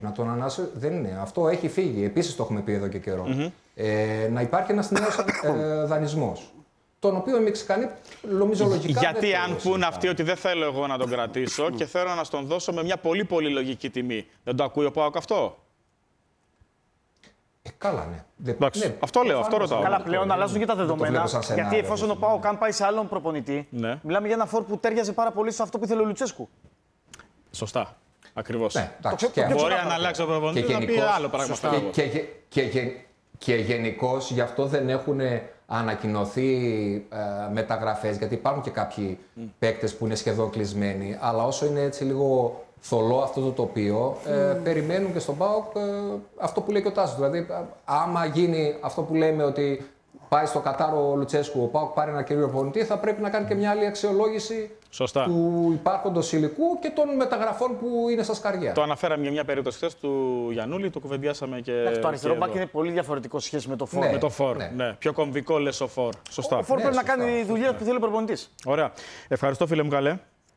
Να τον ανάσω δεν είναι. Αυτό έχει φύγει. Επίσης το έχουμε πει εδώ και καιρό. Να υπάρχει ένας νέος δανεισμός. Τον οποίο οι Μεξικανοί νομίζω λογικά. Γιατί αν πούν αυτοί ότι δεν θέλω εγώ να τον κρατήσω και θέλω να τον δώσω με μια πολύ πολύ λογική τιμή, δεν το ακούει ο ΠΑΟΚ αυτό? Καλά, ναι. Ναι, αυτό λέω, αυτό ρωτάω. Καλά, πλέον αλλάζουν και τα δεδομένα. Γιατί εφόσον ο ΠΑΟΚ αν πάει σε άλλον προπονητή, μιλάμε για ένα φόρ που τέριαζε πάρα πολύ σε αυτό που ήθελε ο Λουτσέσκου. Σωστά. Ακριβώς. Ναι, μπορεί να αλλάξει ο προπονητής, να πει άλλο πράγμα. Και γενικώς γι' αυτό δεν έχουν ανακοινωθεί μεταγραφές, γιατί υπάρχουν και κάποιοι παίκτες που είναι σχεδόν κλεισμένοι. Αλλά όσο είναι έτσι λίγο θολό αυτό το τοπίο, περιμένουν και στον ΠΑΟΚ αυτό που λέει και ο Τάσος. Δηλαδή, άμα γίνει αυτό που λέμε ότι πάει στο Κατάρο ο Λουτσέσκου, ο ΠΑΟΚ πάρει ένα κύριο προπονητή, θα πρέπει να κάνει και μια άλλη αξιολόγηση του υπάρχοντος υλικού και των μεταγραφών που είναι στα σκαριά. Το αναφέραμε για μια περίπτωση χθες του Γιαννούλη, το κουβεντιάσαμε και. Το αριστερό μπακ είναι πολύ διαφορετικό σχέση με το φόρ. Ναι, με το φόρ. Ναι. Πιο κομβικό λες ο φόρ. Σωστά. Ο φόρ πρέπει να κάνει δουλειά που θέλει ο προπονητής. Ωραία. Ευχαριστώ, φίλε μου, καλέ.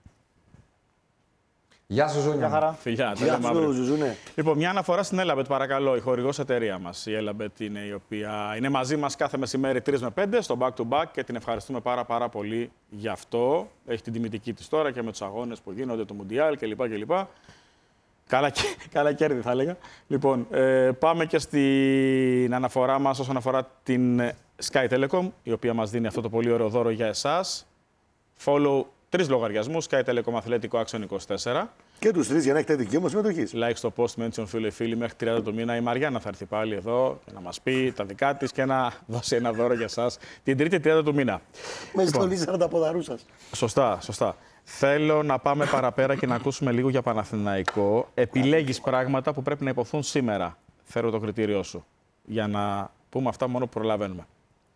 Γεια σου, Ζούνια. Χαρά. Φιλιά, Γεια σου, Ζουζούνε. Λοιπόν, μια αναφορά στην Έλαμπετ, παρακαλώ. Η χορηγός εταιρεία μας. Η Έλαμπετ είναι η οποία είναι μαζί μας κάθε μεσημέρι 3 με 5 στο back to back και την ευχαριστούμε πάρα πολύ γι' αυτό. Έχει την τιμητική της τώρα και με τους αγώνες που γίνονται, το Μουντιάλ κλπ. Καλά κέρδη, θα έλεγα. Λοιπόν, πάμε και στην αναφορά μας όσον αφορά την Sky Telecom, η οποία μας δίνει αυτό το πολύ ωραίο δώρο για εσάς. Follow 3 λογαριασμούς, Sky Telecom Αθλέτικο Action 24. Και τους 3 για να έχετε δικαίωμα συμμετοχής. Like στο post, mention φίλοι μέχρι 30 του μήνα. Η Μαριάννα θα έρθει πάλι εδώ και να μας πει τα δικά της και να δώσει ένα δώρο για εσάς την 3η 30 του μήνα. Με στολίσατε τα ποδαρού σας. Σωστά. Θέλω να πάμε παραπέρα και να ακούσουμε λίγο για Παναθηναϊκό. Επιλέγεις πράγματα που πρέπει να υποθούν σήμερα. Φέρω το κριτήριό σου. Για να πούμε αυτά μόνο που προλαβαίνουμε.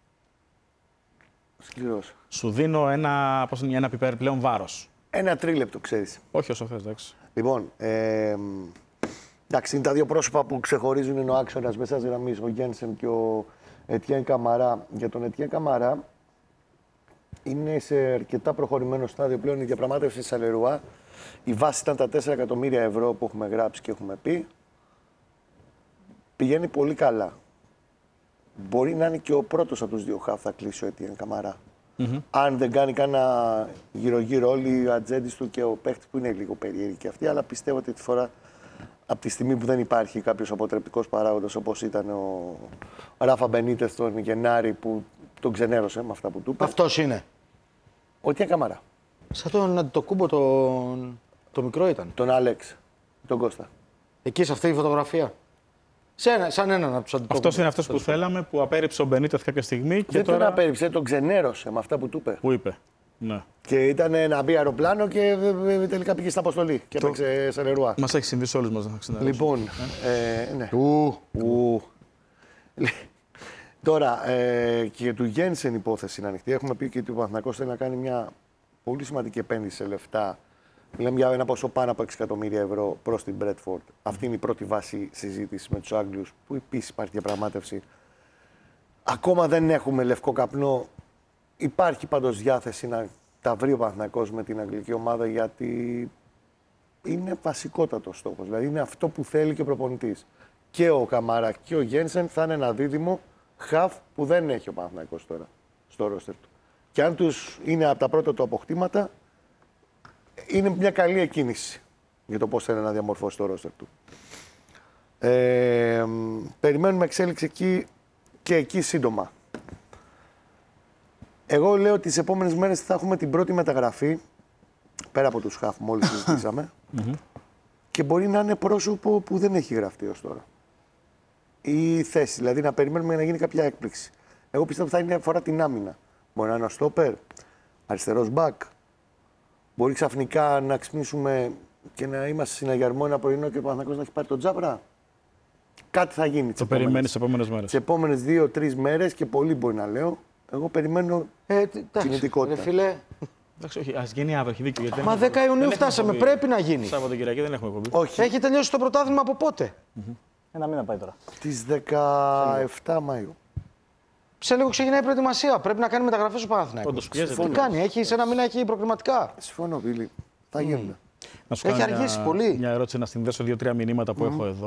Σκληρός. Σου δίνω ένα επιπλέον βάρος. Ένα τρίλεπτο, ξέρεις. Όχι όσο θες, εντάξει. Λοιπόν, εντάξει, είναι τα δύο πρόσωπα που ξεχωρίζουν, είναι ο άξονας μέσα στις γραμμές, ο Γένσεν και ο Ετιέν Καμαρά. Για τον Ετιέν Καμαρά είναι σε αρκετά προχωρημένο στάδιο πλέον η διαπραγμάτευση της Αλερουά. Η βάση ήταν τα 4 εκατομμύρια ευρώ που έχουμε γράψει και έχουμε πει. Πηγαίνει πολύ καλά. Μπορεί να είναι και ο πρώτος από τους δύο χαφ θα κλείσει ο Ετιέν Καμαρά. Αν δεν κάνει κανένα γύρω-γύρω όλοι οι ατζέντες του και ο παίχτης που είναι λίγο περίεργη και αυτή, αλλά πιστεύω ότι τη φορά από τη στιγμή που δεν υπάρχει κάποιος αποτρεπτικός παράγοντας όπως ήταν ο Ράφα Μπενίτεθ τον Γενάρη που τον ξενέρωσε με αυτά που του είπε. Αυτός είναι. Ο Ετιέν Καμαρά. Σαν τον Αντιτοκούμπο το μικρό ήταν. Τον Άλεξ, τον Κώστα. Εκεί σε αυτή η φωτογραφία. Σαν έναν από τους Αντιτοκούμπο. Αυτός είναι αυτός που θέλαμε, που απέρριψε ο Μπενίτεθ κάποια στιγμή. Και δεν τώρα... τον απέρριψε, τον ξενέρωσε με αυτά που του είπε. Που είπε. Ναι. Και ήταν να μπει αεροπλάνο και τελικά πήγε στην αποστολή και έπαιξε σε Λερουά. Μας έχει συμβεί σε όλους μας να ξενερώσουμε. Λοιπόν, ναι. Τώρα, και του Γένσεν υπόθεση είναι ανοιχτή. Έχουμε πει και ότι ο Παναθηναϊκός θέλει να κάνει μια πολύ σημαντική επένδυση σε λεφτά. Μιλάμε για ένα ποσό πάνω από 6 εκατομμύρια ευρώ προς την Μπρέτφορντ. Αυτή είναι η πρώτη βάση συζήτηση με τους Άγγλους, που επίσης υπάρχει διαπραγμάτευση. Ακόμα δεν έχουμε λευκό καπνό. Υπάρχει πάντως διάθεση να τα βρει ο Παναθηναϊκός με την αγγλική ομάδα, γιατί είναι βασικότατο στόχος. Δηλαδή είναι αυτό που θέλει και ο προπονητής. Και ο Καμάρα και ο Γένσεν θα είναι ένα δίδυμο χαφ που δεν έχει ο Παναθηναϊκός τώρα στο ρόστερ του. Και αν τους είναι από τα πρώτα του αποκτήματα, είναι μια καλή εκκίνηση για το πώς θέλει να διαμορφώσει το ρόστερ του. Περιμένουμε εξέλιξη εκεί και εκεί σύντομα. Εγώ λέω ότι τις επόμενες μέρες θα έχουμε την πρώτη μεταγραφή, πέρα από τους χαφ μόλις συζητήσαμε, και μπορεί να είναι πρόσωπο που δεν έχει γραφτεί ως τώρα. Η θέση, δηλαδή να περιμένουμε να γίνει κάποια έκπληξη. Εγώ πιστεύω ότι θα αφορά την άμυνα. Μπορεί να είναι ο στόπερ, αριστερός μπακ. Μπορεί ξαφνικά να ξυπνήσουμε και να είμαστε συναγερμό ένα πρωινό και ο Παναθηναϊκός να έχει πάρει τον Τζάπρα. Κάτι θα γίνει. Το περιμένεις τις επόμενες μέρες. Τις επόμενες 2-3 μέρες και πολύ μπορεί να λέω. Εγώ περιμένω κινητικότητα. Φίλε. Εντάξει, όχι, ας γίνει αύριο, έχει δίκιο. Γιατί Μα 10 Ιουνίου φτάσαμε, πρέπει να γίνει. Σαββατοκυριακή δεν έχουμε εκπομπή. Όχι. Έχει τελειώσει το πρωτάθλημα από πότε? Ένα μήνα πάει τώρα. Τις 17 Μαΐου. Σε λίγο ξεκινάει η προετοιμασία. Πρέπει να κάνει μεταγραφές ο Παναθηναϊκός. Όντως πιέζεται. Τι κάνει, έχει, σε ένα μήνα έχει προκριματικά. Συμφωνώ, Βίλη. Θα γίνουν. Να σου κάνω αργήσει πολύ. Μια ερώτηση να συνδέσω 2-3 μηνύματα που έχω εδώ.